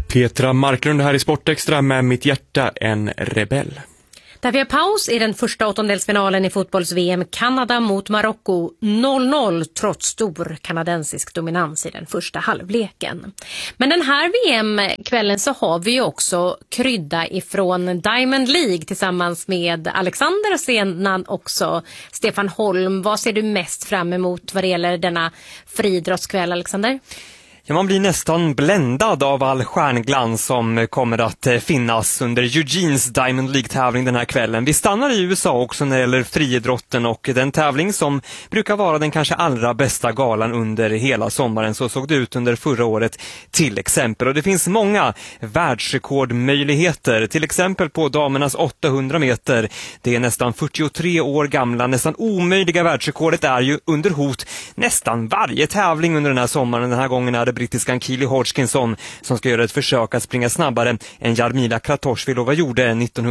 Petra Marklund här i Sportextra med Mitt hjärta en rebell. Där vi har paus i den första åttondelsfinalen i fotbolls-VM Kanada mot Marocko 0-0 trots stor kanadensisk dominans i den första halvleken. Men den här VM-kvällen så har vi ju också krydda ifrån Diamond League tillsammans med Alexander och sedan också Stefan Holm. Vad ser du mest fram emot vad det gäller denna friidrottskväll, Alexander? Ja, man blir nästan bländad av all stjärnglans som kommer att finnas under Eugenes Diamond League-tävling den här kvällen. Vi stannar i USA också när det gäller friidrotten och den tävling som brukar vara den kanske allra bästa galan under hela sommaren. Så såg det ut under förra året till exempel. Och det finns många världsrekordmöjligheter, till exempel på damernas 800 meter. Det är nästan 43 år gamla, nästan omöjliga världsrekordet är ju under hot nästan varje tävling under den här sommaren. Den här gången är det brittiskan Keely Hodgkinson som ska göra ett försök att springa snabbare än Jarmila Kratochvilova gjorde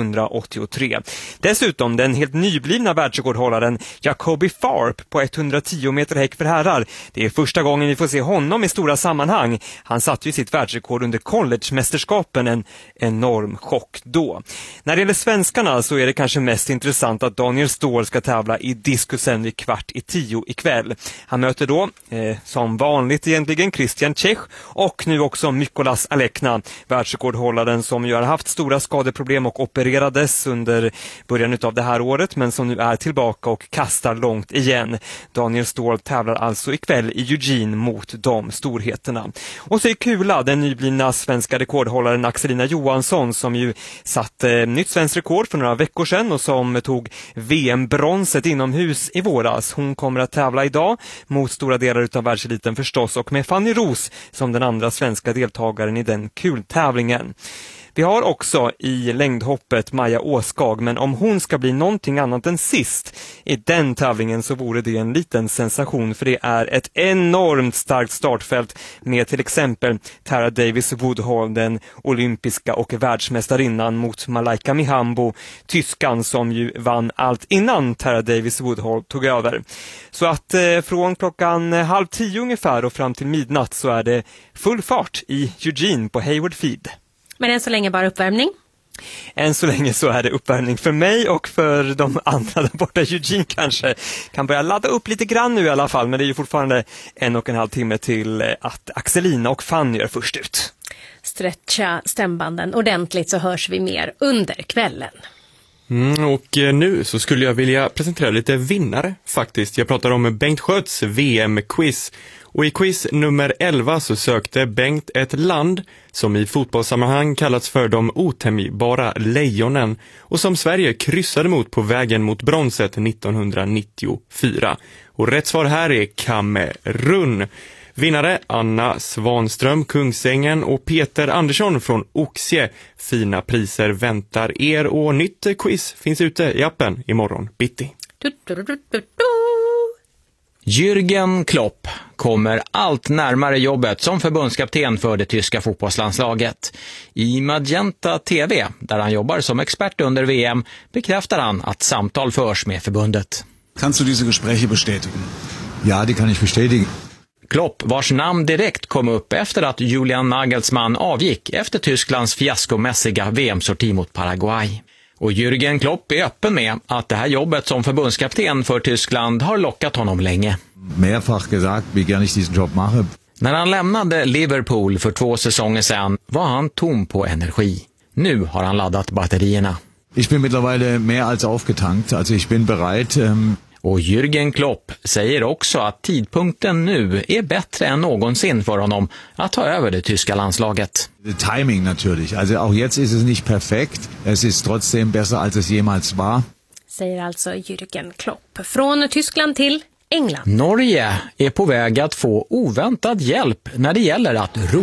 1983. Dessutom den helt nyblivna världsrekordhållaren Jacoby Tharp på 110 meter häck för herrar. Det är första gången vi får se honom i stora sammanhang. Han satte ju sitt världsrekord under college-mästerskapen, en enorm chock då. När det gäller svenskarna så är det kanske mest intressant att Daniel Ståhl ska tävla i diskusen vid 9:15 ikväll. Han möter då, som vanligt egentligen, Christian Čech och nu också Mykolas Alekna, världsrekordhållaren som ju har haft stora skadeproblem och opererades under början av det här året men som nu är tillbaka och kastar långt igen. Daniel Ståhl tävlar alltså ikväll i Eugene mot de storheterna. Och så är kula den nyblivna svenska rekordhållaren Axelina Johansson som ju satt nytt svensk rekord för några veckor sedan och som tog VM-bronset inomhus i våras. Hon kommer att tävla idag mot stora delar av världseliten förstås och med Fanny Ros som den andra svenska deltagaren i den kultävlingen. Vi har också i längdhoppet Maja Åskag, men om hon ska bli någonting annat än sist i den tävlingen så vore det en liten sensation, för det är ett enormt starkt startfält med till exempel Tara Davis Woodhall, den olympiska och världsmästarinnan, mot Malaika Mihambo, tyskan som ju vann allt innan Tara Davis Woodhall tog över. Så att från klockan 9:30 ungefär och fram till midnatt så är det full fart i Eugene på Hayward Field. Men än så länge bara uppvärmning. Än så länge så är det uppvärmning för mig och för de andra där borta. Eugene kanske kan börja ladda upp lite grann nu i alla fall, men det är ju fortfarande 1,5 timme till att Axelina och Fanny är först ut. Stretcha stämbanden ordentligt så hörs vi mer under kvällen. Och nu så skulle jag vilja presentera lite vinnare faktiskt. Jag pratar om Bengt Sköts VM-quiz. Och i quiz nummer 11 så sökte Bengt ett land som i fotbollssammanhang kallats för de otämjbara lejonen och som Sverige kryssade mot på vägen mot bronset 1994. Och rätt svar här är Kamerun. Vinnare Anna Svanström, Kungsängen och Peter Andersson från Oxie. Fina priser väntar er och nytt quiz finns ute i appen imorgon bitti. Jürgen Klopp kommer allt närmare jobbet som förbundskapten för det tyska fotbollslandslaget. I Magenta TV, där han jobbar som expert under VM, bekräftar han att samtal förs med förbundet. Kannst du diese Gespräche bestätigen? Ja, det kan jag bestätigen. Klopp, vars namn direkt kom upp efter att Julian Nagelsmann avgick efter Tysklands fiaskomässiga VM-sorti mot Paraguay. Och Jürgen Klopp är öppen med att det här jobbet som förbundskapten för Tyskland har lockat honom länge. Mehrfach gesagt, wie gern ich diesen Job mache. När han lämnade Liverpool för 2 säsonger sedan var han tom på energi. Nu har han laddat batterierna. Ich bin mittlerweile mehr als aufgetankt, also ich bin bereit. Och Jürgen Klopp säger också att tidpunkten nu är bättre än någonsin för honom att ta över det tyska landslaget. The timing natürlich. Also auch jetzt ist es nicht perfekt. Es ist trotzdem besser als es jemals war. Säger alltså Jürgen Klopp. Från Tyskland till England. Norge är på väg att få oväntad hjälp när det gäller att ro.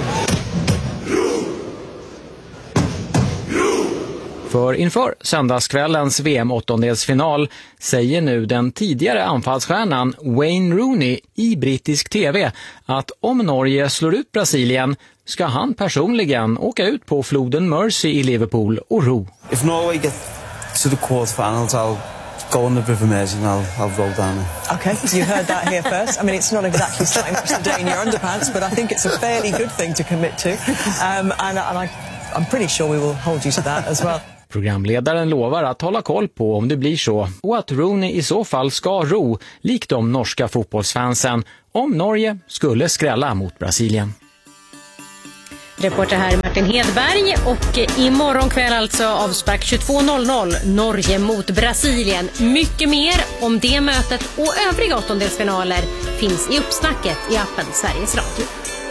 För inför söndagskvällens VM-åttondelsfinal säger nu den tidigare anfallsstjärnan Wayne Rooney i brittisk TV att om Norge slår ut Brasilien ska han personligen åka ut på floden Mersey i Liverpool och ro. If Norway get to the quarterfinals, I'll go on the River Mersey and I'll roll down it. Okay, you heard that here first. I mean, it's not exactly starting much today in your underpants, but I think it's a fairly good thing to commit to. And I'm pretty sure we will hold you to that as well. Programledaren lovar att hålla koll på om det blir så och att Rooney i så fall ska ro, likt de norska fotbollsfansen, om Norge skulle skrälla mot Brasilien. Reporter här Martin Hedberg, och imorgon kväll alltså avspark 22.00 Norge mot Brasilien. Mycket mer om det mötet och övriga åttondelsfinaler finns i uppsnacket i appen Sveriges Radio.